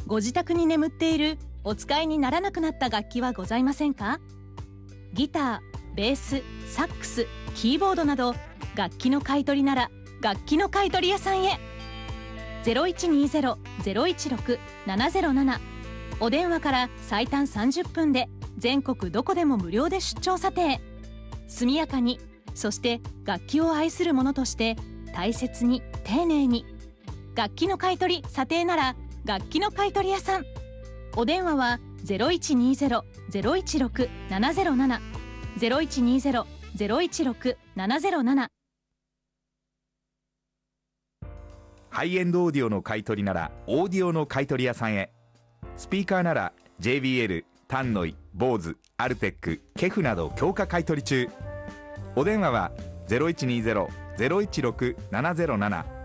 ご自宅に眠っているお使いにならなくなった楽器はございませんか？ギター、ベース、サックス、キーボードなど楽器の買い取りなら楽器の買い取り屋さんへ。 0120-016-707 お電話から最短30分で全国どこでも無料で出張査定。速やかに、そして楽器を愛する者として大切に丁寧に。楽器の買い取り査定なら楽器の買い取り屋さん。お電話は 0120-016-707 0120-016-707。 ハイエンドオーディオの買い取りならオーディオの買い取り屋さんへ。スピーカーなら JBL、タンノイ、ボーズ、アルテック、ケフなど強化買い取り中。お電話は 0120-016-707